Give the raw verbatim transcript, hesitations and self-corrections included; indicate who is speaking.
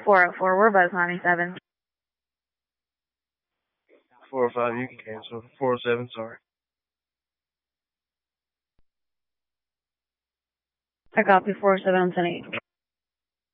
Speaker 1: four oh four, we're both ninety-seven.
Speaker 2: four oh five, you can cancel. four oh seven, sorry.
Speaker 1: I copy four oh seven on ten eight.